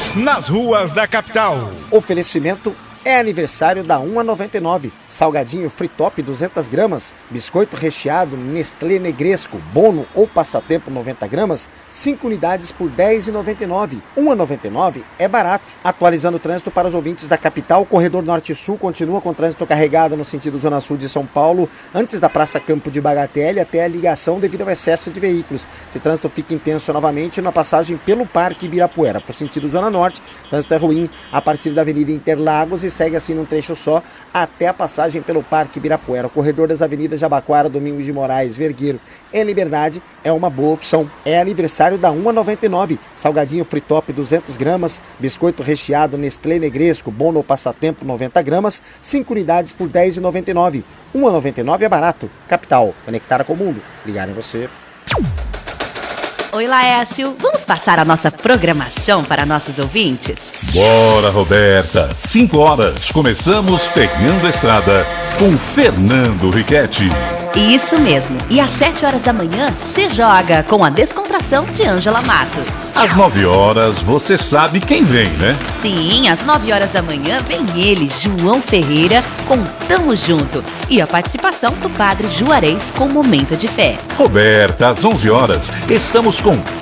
nas ruas da capital. Oferecimento é aniversário da 1 a 99. Salgadinho Free Top 200 gramas. Biscoito recheado Nestlé Negresco, Bono ou Passatempo 90 gramas. 5 unidades por R$10,99. 1 a 99 é barato. Atualizando o trânsito para os ouvintes da capital. O corredor Norte-Sul continua com trânsito carregado no sentido Zona Sul de São Paulo, antes da Praça Campo de Bagatelle até a ligação devido ao excesso de veículos. Esse trânsito fica intenso novamente na passagem pelo Parque Ibirapuera. Para o sentido Zona Norte, o trânsito é ruim a partir da Avenida Interlagos e segue assim num trecho só até a passagem pelo Parque Ibirapuera. O corredor das avenidas Jabaquara, Domingos de Moraes, Vergueiro e Liberdade é uma boa opção. É aniversário da 1 a 99. Salgadinho Free Top 200 gramas, biscoito recheado Nestlé Negresco, Bono ou Passatempo 90 gramas, 5 unidades por R$10,99. 1 a 99 é barato. Capital, conectada com o mundo. Ligar em você. Oi, Laércio. Vamos passar a nossa programação para nossos ouvintes? Bora, Roberta. 5 horas. Começamos Pegando a Estrada com Fernando Riquetti. Isso mesmo. E às 7 horas da manhã, você joga com a Descontração de Ângela Matos. Às 9 horas, você sabe quem vem, né? Sim, às 9 horas da manhã vem ele, João Ferreira, com Tamo Junto. E a participação do Padre Juarez com Momento de Fé. Roberta, às 11 horas, estamos com